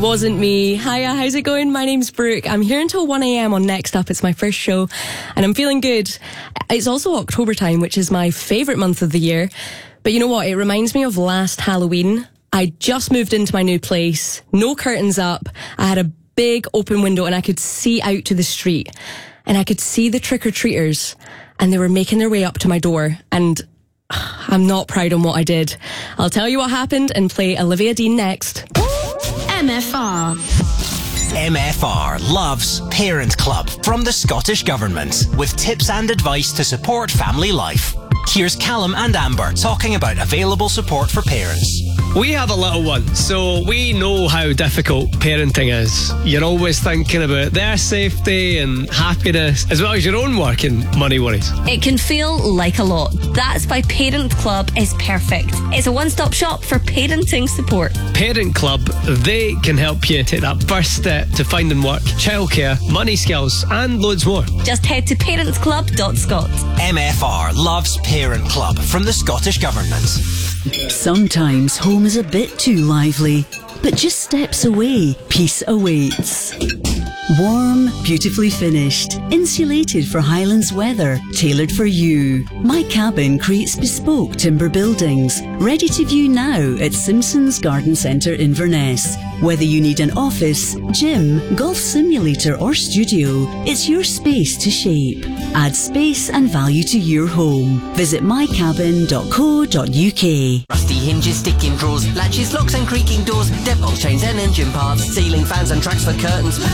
Wasn't me. Hiya, how's it going? My name's Brooke. I'm here until 1am on Next Up. It's my first show and I'm feeling good. It's also October time, which is my favourite month of the year. But you know what? It reminds me of last Halloween. I just moved into my new place, no curtains up. I had a big open window and I could see out to the street and I could see the trick-or-treaters and they were making their way up to my door and I'm not proud on what I did. I'll tell you what happened and play Olivia Dean next. MFR. MFR loves Parent Club from the Scottish Government with tips and advice to support family life. Here's Callum and Amber talking about available support for parents. We have a little one, so we know how difficult parenting is. You're always thinking about their safety and happiness, as well as your own work and money worries. It can feel like a lot. That's why Parent Club is perfect. It's a one-stop shop for parenting support. Parent Club, they can help you take that first step to finding work, childcare, money skills, and loads more. Just head to parentsclub.scot. MFR loves Parent Club from the Scottish Government. Sometimes home is a bit too lively, but just steps away, peace awaits. Warm, beautifully finished, insulated for Highlands weather, tailored for you. My Cabin creates bespoke timber buildings, ready to view now at Simpson's Garden Centre Inverness. Whether you need an office, gym, golf simulator or studio, it's your space to shape. Add space and value to your home. Visit mycabin.co.uk. Rusty hinges, sticking drawers, latches, locks and creaking doors, deadbolt chains and engine parts, ceiling fans and tracks for curtains.